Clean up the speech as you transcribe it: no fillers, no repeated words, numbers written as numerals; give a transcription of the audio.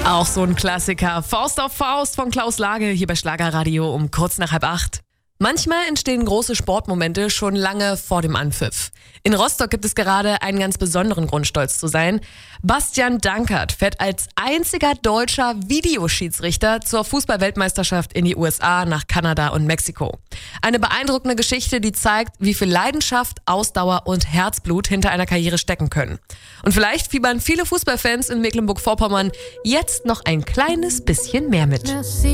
Auch so ein Klassiker. Faust auf Faust von Klaus Lage hier bei Schlagerradio um kurz nach 7:30. Manchmal entstehen große Sportmomente schon lange vor dem Anpfiff. In Rostock gibt es gerade einen ganz besonderen Grund, stolz zu sein. Bastian Dankert fährt als einziger deutscher Videoschiedsrichter zur Fußball-Weltmeisterschaft in die USA, nach Kanada und Mexiko. Eine beeindruckende Geschichte, die zeigt, wie viel Leidenschaft, Ausdauer und Herzblut hinter einer Karriere stecken können. Und vielleicht fiebern viele Fußballfans in Mecklenburg-Vorpommern jetzt noch ein kleines bisschen mehr mit.